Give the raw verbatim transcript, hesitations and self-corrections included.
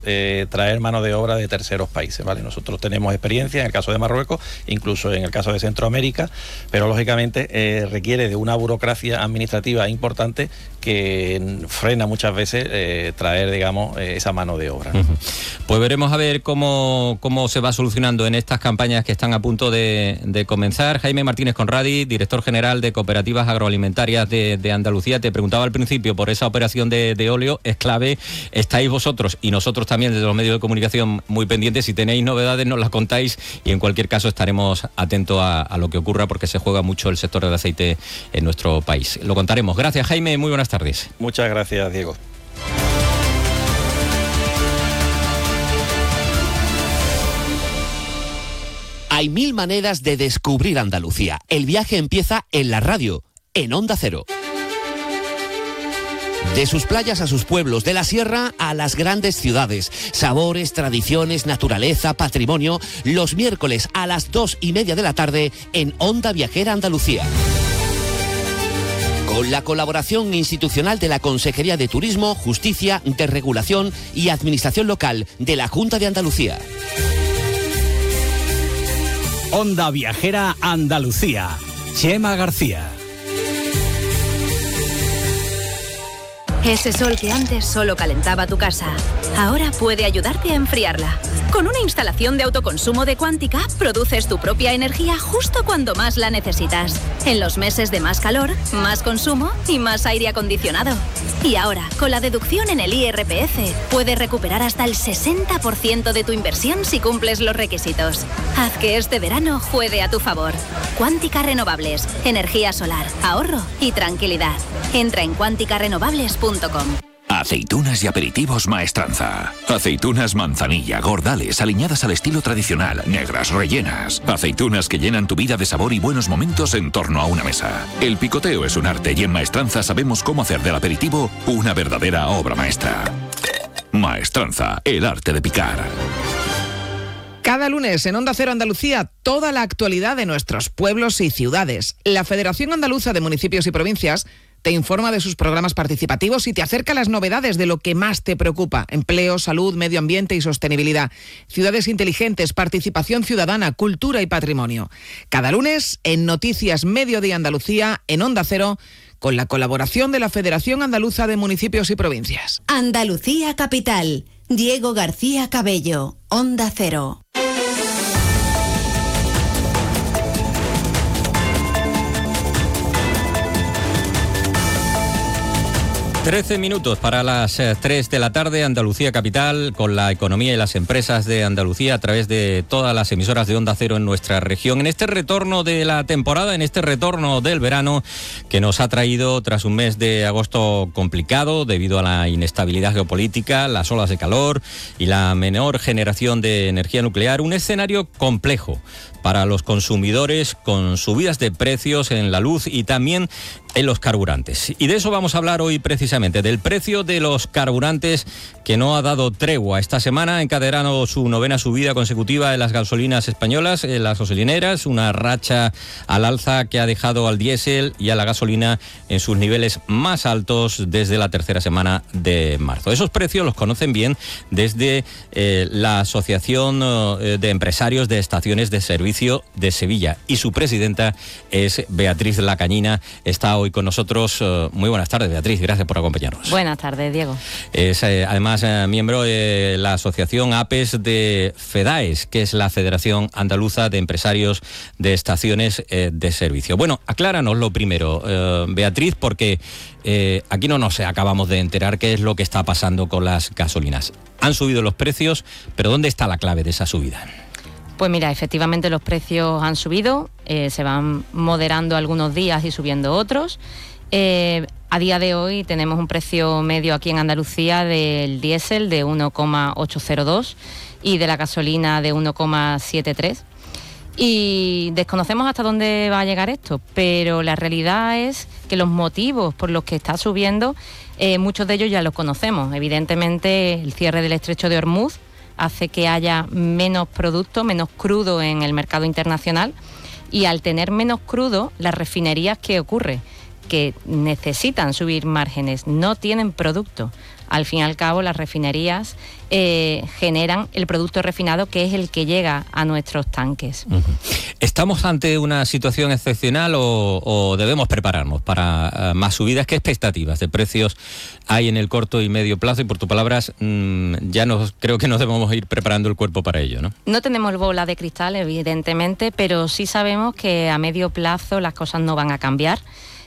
Eh, traer mano de obra de terceros países, ¿vale? Nosotros tenemos experiencia en el caso de Marruecos, incluso en el caso de Centroamérica, pero lógicamente eh, requiere de una burocracia administrativa importante que frena muchas veces eh, traer, digamos, eh, esa mano de obra, ¿no? Uh-huh. Pues veremos a ver cómo, cómo se va solucionando en estas campañas que están a punto de, de comenzar. Jaime Martínez Conradi, director general de Cooperativas Agroalimentarias de, de Andalucía, te preguntaba al principio por esa operación de, de óleo, es clave, estáis vosotros y nosotros también desde los medios de comunicación muy pendientes. Si tenéis novedades nos las contáis y en cualquier caso estaremos atentos a, a lo que ocurra porque se juega mucho el sector del aceite en nuestro país. Lo contaremos. Gracias, Jaime, muy buenas tardes. Muchas gracias, Diego. Hay mil maneras de descubrir Andalucía. El viaje empieza en la radio, en Onda Cero. De sus playas a sus pueblos, de la sierra a las grandes ciudades. Sabores, tradiciones, naturaleza, patrimonio. Los miércoles a las dos y media de la tarde en Onda Viajera Andalucía. Con la colaboración institucional de la Consejería de Turismo, Justicia, Desregulación y Administración Local de la Junta de Andalucía. Onda Viajera Andalucía. Chema García. Ese sol que antes solo calentaba tu casa, ahora puede ayudarte a enfriarla. Con una instalación de autoconsumo de Quantica, produces tu propia energía justo cuando más la necesitas. En los meses de más calor, más consumo y más aire acondicionado. Y ahora, con la deducción en el I R P F, puedes recuperar hasta el sesenta por ciento de tu inversión si cumples los requisitos. Haz que este verano juegue a tu favor. Quantica Renovables, energía solar, ahorro y tranquilidad. Entra en quantica renovables punto com. Aceitunas y aperitivos Maestranza. Aceitunas manzanilla, gordales, aliñadas al estilo tradicional, negras, rellenas. Aceitunas que llenan tu vida de sabor y buenos momentos en torno a una mesa. El picoteo es un arte y en Maestranza sabemos cómo hacer del aperitivo una verdadera obra maestra. Maestranza, el arte de picar. Cada lunes en Onda Cero Andalucía, toda la actualidad de nuestros pueblos y ciudades. La Federación Andaluza de Municipios y Provincias te informa de sus programas participativos y te acerca las novedades de lo que más te preocupa: empleo, salud, medio ambiente y sostenibilidad, ciudades inteligentes, participación ciudadana, cultura y patrimonio. Cada lunes en Noticias Mediodía Andalucía, en Onda Cero, con la colaboración de la Federación Andaluza de Municipios y Provincias. Andalucía Capital. Diego García Cabello, Onda Cero. trece minutos para las tres de la tarde, Andalucía Capital, con la economía y las empresas de Andalucía a través de todas las emisoras de Onda Cero en nuestra región. En este retorno de la temporada, en este retorno del verano que nos ha traído tras un mes de agosto complicado debido a la inestabilidad geopolítica, las olas de calor y la menor generación de energía nuclear, un escenario complejo para los consumidores, con subidas de precios en la luz y también en los carburantes. Y de eso vamos a hablar hoy precisamente, del precio de los carburantes que no ha dado tregua. Esta semana ha encadenado su novena subida consecutiva en las gasolinas españolas, en las gasolineras, una racha al alza que ha dejado al diésel y a la gasolina en sus niveles más altos desde la tercera semana de marzo. Esos precios los conocen bien desde eh, la Asociación eh, de Empresarios de Estaciones de Servicio de Sevilla, y su presidenta es Beatriz Lacañina. Está hoy con nosotros. Muy buenas tardes, Beatriz, gracias por acompañarnos. Buenas tardes, Diego. Es eh, además eh, miembro de la asociación APES de FEDAES, que es la Federación Andaluza de Empresarios de Estaciones eh, de Servicio. Bueno, acláranos lo primero, eh, Beatriz, porque eh, aquí no nos acabamos de enterar qué es lo que está pasando con las gasolinas. Han subido los precios, pero ¿dónde está la clave de esa subida? Pues mira, efectivamente los precios han subido, eh, se van moderando algunos días y subiendo otros. Eh, a día de hoy tenemos un precio medio aquí en Andalucía del diésel de uno coma ochocientos dos y de la gasolina de uno coma setenta y tres. Y desconocemos hasta dónde va a llegar esto, pero la realidad es que los motivos por los que está subiendo, eh, muchos de ellos ya los conocemos. Evidentemente, el cierre del estrecho de Hormuz hace que haya menos producto, menos crudo en el mercado internacional, y al tener menos crudo, las refinerías, ¿qué ocurre? Que necesitan subir márgenes, no tienen producto. Al fin y al cabo, las refinerías eh, generan el producto refinado, que es el que llega a nuestros tanques. Uh-huh. ¿Estamos ante una situación excepcional o, o debemos prepararnos para uh, más subidas? ¿Qué expectativas de precios hay en el corto y medio plazo? Y por tus palabras, mmm, ya nos creo que nos debemos ir preparando el cuerpo para ello, ¿no? No tenemos bola de cristal, evidentemente, pero sí sabemos que a medio plazo las cosas no van a cambiar.